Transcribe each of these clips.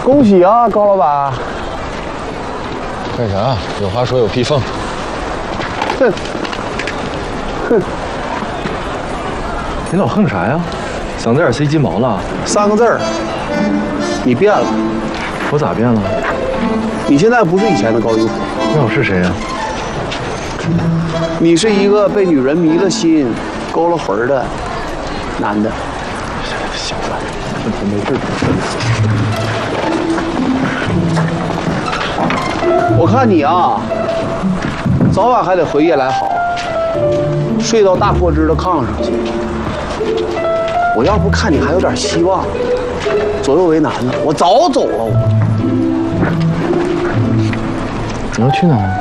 恭喜啊，高老板！ 干啥？有话说有屁缝。 哼，哼， 你老横啥呀？嗓子眼塞鸡毛了 ？3个字儿，你变了。 我咋变了？ 你现在不是以前的高云虎。 那我是谁呀？ 你是一个被女人迷了心、勾了魂的男的。 行了，没事。 我看你啊，早晚还得回夜来好，睡到大阔枝的炕上去。我要不看你还有点希望，左右为难呢，我早走了。 你要去哪儿？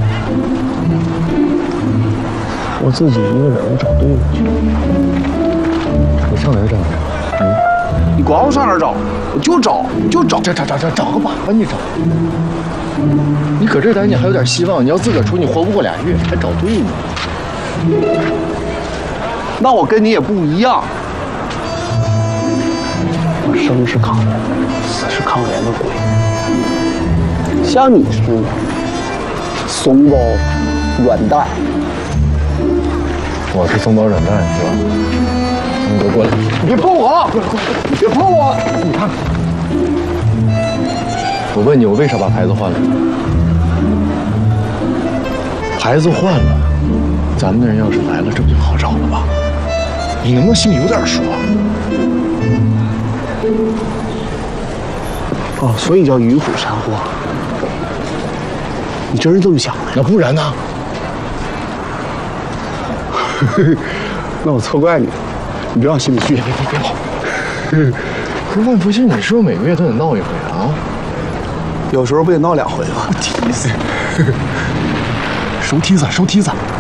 我自己一个人找队伍去。 你上哪儿找？ 你管我上哪儿找？我就找。找个粑粑，你找。 你搁这待你还有点希望，你要自个儿出，你活不过2月，还找队呢。 那我跟你也不一样，我生是抗联，死是抗联的鬼。像你似的，松包软蛋。 我是松包软蛋是吧？你给我过来！ 你别碰我！你别碰我！ 你看看。我问你，我为啥把牌子换了？牌子换了，咱们的人要是来了，这不就好找了吧？你能不能心里有点数啊？ 哦，所以叫鱼虎山货。你真是这么想的？ 那不然呢？ 那我错怪你了，你别往心里去。 别跑！可是万福星，你是不是每个月都得闹一回啊？ 有时候不得闹2回吗？ 梯子，收梯子，收梯子。